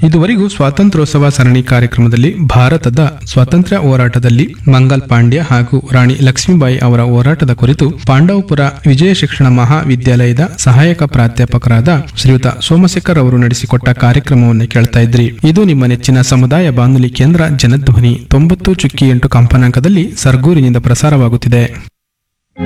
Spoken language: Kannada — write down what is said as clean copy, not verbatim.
ಇದುವರೆಗೂ ಸ್ವಾತಂತ್ರ್ಯೋತ್ಸವ ಸರಣಿ ಕಾರ್ಯಕ್ರಮದಲ್ಲಿ ಭಾರತದ ಸ್ವಾತಂತ್ರ್ಯ ಹೋರಾಟದಲ್ಲಿ ಮಂಗಲ್ ಪಾಂಡ್ಯ ಹಾಗೂ ರಾಣಿ ಲಕ್ಷ್ಮೀಬಾಯಿ ಅವರ ಹೋರಾಟದ ಕುರಿತು ಪಾಂಡವಪುರ ವಿಜಯ ಶಿಕ್ಷಣ ಮಹಾವಿದ್ಯಾಲಯದ ಸಹಾಯಕ ಪ್ರಾಧ್ಯಾಪಕರಾದ ಶ್ರೀಯುತ ಸೋಮಶೇಖರ್ ಅವರು ನಡೆಸಿಕೊಟ್ಟ ಕಾರ್ಯಕ್ರಮವನ್ನು ಕೇಳ್ತಾ ಇದ್ರಿ. ಇದು ನಿಮ್ಮ ನೆಚ್ಚಿನ ಸಮುದಾಯ ಬಾನುಲಿ ಕೇಂದ್ರ ಜನಧ್ವನಿ 90.8 ಕಂಪನಾಂಕದಲ್ಲಿ ಸರ್ಗೂರಿನಿಂದ ಪ್ರಸಾರವಾಗುತ್ತಿದೆ.